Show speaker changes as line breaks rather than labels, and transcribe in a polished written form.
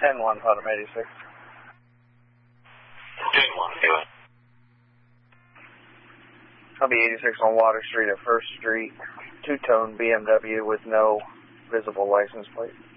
10-1, Putnam 86.
10-1, yeah.
I'll be 86 on Water Street at 1st Street, two-tone BMW with no visible license plate.